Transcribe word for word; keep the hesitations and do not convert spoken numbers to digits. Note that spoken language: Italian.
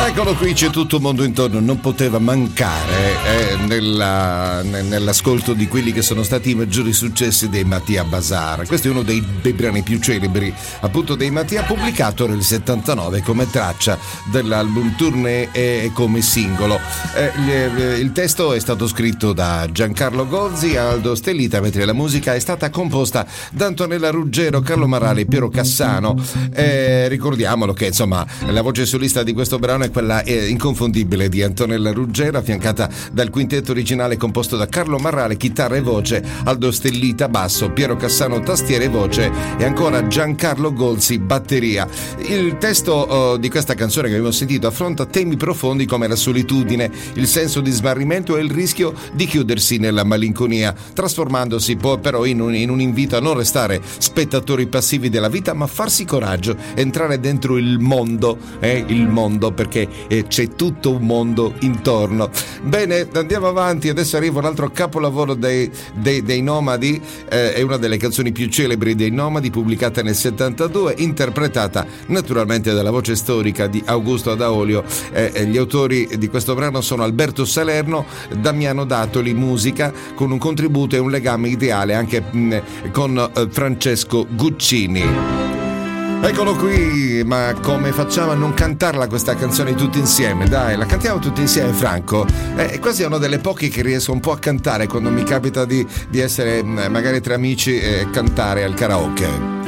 Eccolo qui, c'è tutto un mondo intorno, non poteva mancare eh, nella, nell'ascolto di quelli che sono stati i maggiori successi dei Mattia Bazar. Questo è uno dei, dei brani più celebri appunto dei Mattia, pubblicato nel settantanove come traccia dell'album Tournée e come singolo. Eh, il testo è stato scritto da Giancarlo Gozzi e Aldo Stellita, mentre la musica è stata composta da Antonella Ruggero, Carlo Marali e Piero Cassano. Eh, ricordiamolo che insomma la voce solista di questo brano è quella eh, inconfondibile di Antonella Ruggero, affiancata dal quintetto originale composto da Carlo Marale, chitarra e voce, Aldo Stellita basso, Piero Cassano tastiere e voce e ancora Giancarlo Gozzi batteria. Il testo oh, di questa canzone che abbiamo sentito affronta temi profondi come la solitudine, il senso di smarrimento e il rischio di chiudersi nella malinconia, trasformandosi poi però in un, in un invito a non restare spettatori passivi della vita, ma farsi coraggio, entrare dentro il mondo, eh, il mondo perché eh, c'è tutto un mondo intorno. Bene, andiamo avanti, adesso arriva un altro capolavoro dei, dei, dei Nomadi, eh, è una delle canzoni più celebri dei Nomadi, pubblicata nel settantadue, interpretata naturalmente dalla voce storica di Augusto Adaolio. Eh, gli autori di questo brano sono Alberto Salerno, Damiano Datoli, musica, con un contributo e un legame ideale anche mh, con eh, Francesco Guccini. Eccolo qui, ma come facciamo a non cantarla questa canzone tutti insieme? Dai, la cantiamo tutti insieme, Franco. È quasi una delle poche che riesco un po' a cantare quando mi capita di, di essere magari tra amici e cantare al karaoke.